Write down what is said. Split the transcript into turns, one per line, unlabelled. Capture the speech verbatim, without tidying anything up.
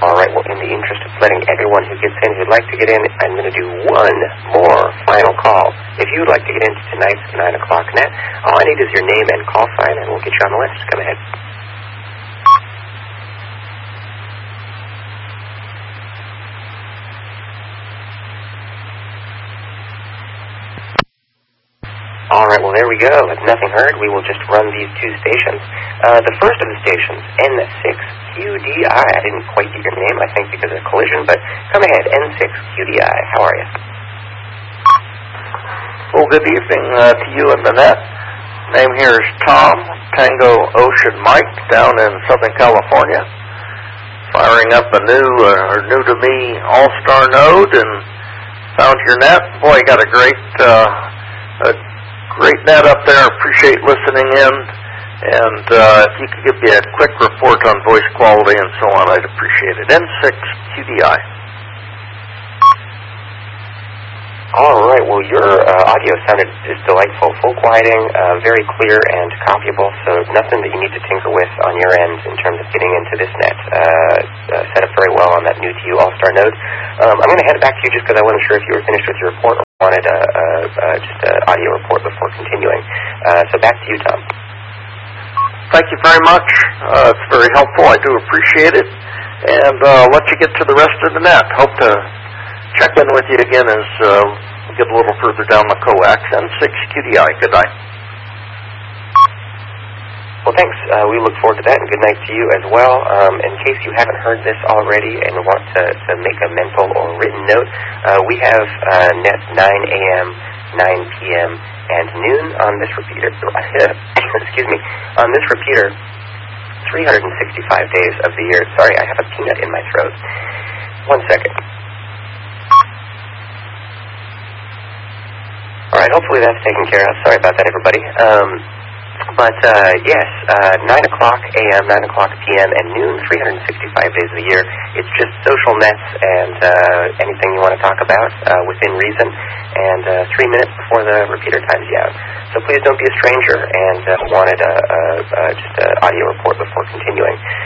All right, well, in the interest of letting everyone who gets in who'd like to get in, I'm going to do one more final call. If you'd like to get into tonight's nine o'clock net, all I need is your name and call sign, and we'll get you on the list. Come ahead. All right, well, there we go. If nothing heard, we will just run these two stations. Uh, the first of the stations, N six Q D I. I didn't quite get your name, I think, because of collision, but come ahead, N six Q D I. How are you?
Well, good evening uh, to you and Nanette. Name here is Tom, Tango Ocean Mike, down in Southern California. Firing up a new, uh, or new to me, all-star node, and found your net. Boy, you got a great... Uh, a Great net up there. Appreciate listening in. And uh, if you could give me a quick report on voice quality and so on, I'd appreciate it. N six Q D I.
All right. Well, your uh, audio sounded just delightful. Full quieting, uh, very clear and copyable, so nothing that you need to tinker with on your end in terms of getting into this net. Uh, uh, set up very well on that new to you all-star node. Um, I'm going to hand it back to you just because I wasn't sure if you were finished with your report or wanted a, a, a, just an audio report before continuing. Uh, so back to you, Tom.
Thank you very much. Uh, it's very helpful. I do appreciate it. And uh, let you get to the rest of the net. Hope to check in with you again as uh, we get a little further down the coax. N six Q D I. Good night.
Well, thanks. Uh, we look forward to that, and good night to you as well. Um, in case you haven't heard this already and want to, to make a mental or written note, uh, we have uh, net nine a.m., nine p.m., and noon on this repeater. Excuse me. On this repeater, three hundred sixty-five days of the year. Sorry, I have a peanut in my throat. One second. All right, hopefully that's taken care of. Sorry about that, everybody. Um, but, uh, yes, uh, nine o'clock a.m., nine o'clock p.m., and noon, three hundred sixty-five days of the year. It's just social nets and uh, anything you want to talk about uh, within reason, and uh, three minutes before the repeater times you out. So please don't be a stranger, and uh, wanted a, a, a, just an audio report before continuing.